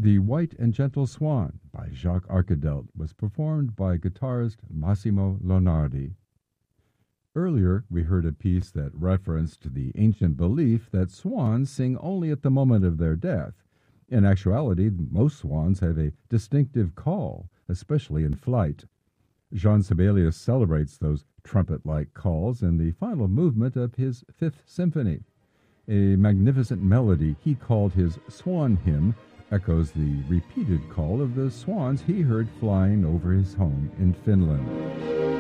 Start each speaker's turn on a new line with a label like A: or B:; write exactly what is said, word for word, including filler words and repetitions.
A: The White and Gentle Swan by Jacques Arcadelt was performed by guitarist Massimo Lonardi. Earlier, we heard a piece that referenced the ancient belief that swans sing only at the moment of their death. In actuality, most swans have a distinctive call, especially in flight. Jean Sibelius celebrates those trumpet-like calls in the final movement of his Fifth Symphony. A magnificent melody he called his Swan Hymn echoes the repeated call of the swans he heard flying over his home in Finland.